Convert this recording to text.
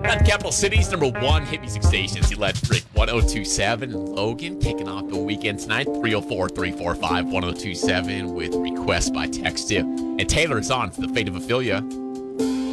On Capital City's number one hit music stations, Electric 1027. Logan kicking off the weekend tonight, 304-345-1027 with requests by text to. And Taylor's on to The Fate of Ophelia.